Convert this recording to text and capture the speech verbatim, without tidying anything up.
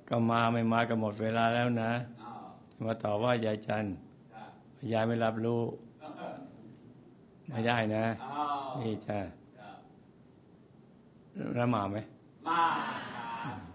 ก็มาไม่มาก็หมดเวลาแล้วนะอ้าวมาต่อว่ายายจันทร์ครับยายไม่รับรู้ไม่ได้นะอ้าวนี่จ้ะครับแล้วมาไหมมาครับ